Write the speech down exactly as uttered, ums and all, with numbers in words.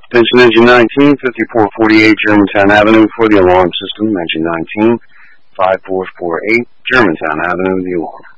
Attention engine nineteen, fifty-four forty-eight Germantown Avenue for the alarm system. Engine nineteen, five four four eight Germantown Avenue, the alarm.